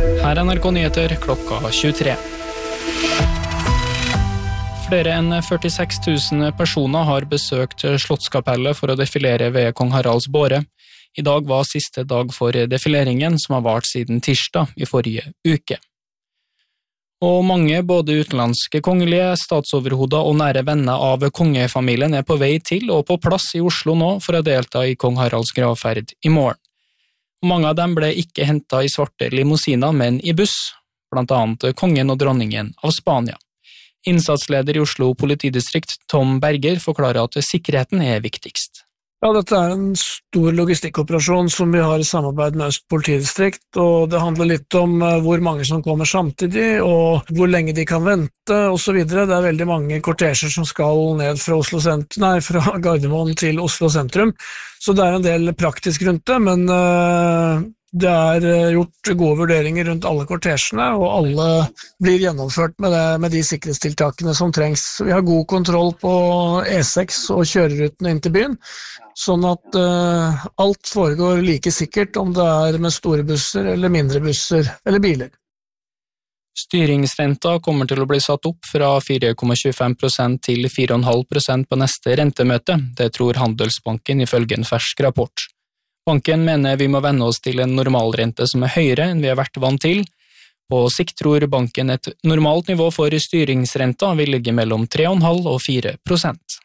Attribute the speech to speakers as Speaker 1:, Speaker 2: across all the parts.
Speaker 1: Her NRK Nyheter klokka 23. Flere enn 46 000 personer har besøkt Slottskapellet for å defilere ved Kong Haralds båre. I dag var siste dag for defileringen, som har vart siden tirsdag i forrige uke. Og mange, både utenlandske kongelige, statsoverhoder og nære venner av kongefamilien er på vei til og på plass i Oslo nå for å delta i Kong Haralds gravferd i morgen. Mange av dem ble ikke hentet i svarte limousiner, men i buss, blant annet kongen og dronningen av Spania. Innsatsleder i Oslo politidistrikt, Tom Berger, forklarer at sikkerheten er viktigst.
Speaker 2: Ja, dette er en stor logistikkoperasjon som vi har i samarbeid med Øst politidistrikt, og det handler litt om hvor mange som kommer samtidig, og hvor lenge de kan vente, og så videre. Det er veldig mange kortesjer som skal ned fra Gardermoen til Oslo sentrum, så det er en del praktisk rundt det, men det er gjort gode vurderinger rundt alle kortesjene, og alle blir gjennomført med de sikkerhetstiltakene som trengs. Vi har god kontroll på E6 og kjørerutene inn til byen, sånn at alt foregår like sikkert om det er med store busser eller mindre busser eller biler.
Speaker 1: Styringsrenta kommer til å bli satt opp fra 4,25% til 4,5% på neste rentemøte, det tror Handelsbanken ifølge en fersk rapport. Banken mener vi må venne oss til en normalrente som er høyere enn vi har vært vant til. På sikt tror banken et normalt nivå for styringsrenta vil ligge mellom 3,5% og 4%.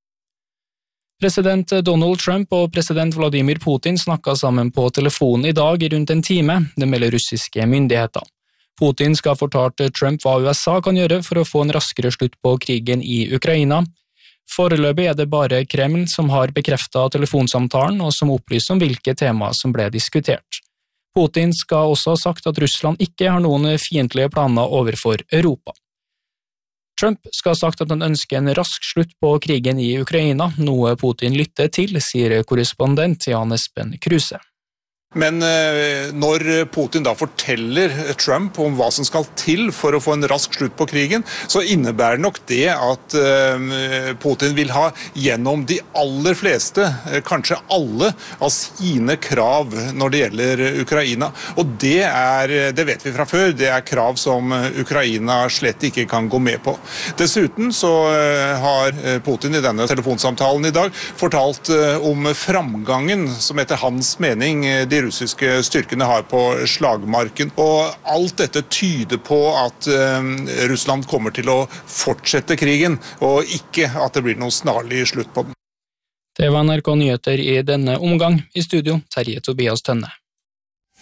Speaker 1: President Donald Trump og president Vladimir Putin snakket sammen på telefon i dag i rundt en time, det melder russiske myndigheter. Putin skal ha fortalt Trump hva USA kan gjøre for å få en raskere slutt på krigen i Ukraina. Foreløpig er det bare Kreml som har bekreftet telefonsamtalen og som opplyser om hvilke tema som ble diskutert. Putin skal også ha sagt at Russland ikke har noen fiendtlige planer overfor Europa. Trump skal ha sagt at han ønsker en rask slutt på krigen i Ukraina, noe Putin lytter til, sier korrespondent Jan Espen Kruse.
Speaker 3: Men når Putin da forteller Trump om hva som skal til for å få en rask slutt på krigen, så innebærer nok det at Putin vil ha gjennom de aller fleste, kanskje alle, av sine krav når det gjelder Ukraina. Og det vet vi fra før, det er krav som Ukraina slett ikke kan gå med på. Dessuten så har Putin i denne telefonsamtalen i dag fortalt om framgangen som etter hans mening de russiske styrkene har på slagmarken. Og alt dette tyder på at Russland kommer til å fortsette krigen, og ikke at det blir noen snarlig slutt på den.
Speaker 1: Det var NRK Nyheter i denne omgang. I studio, Terje Tobias Tønne.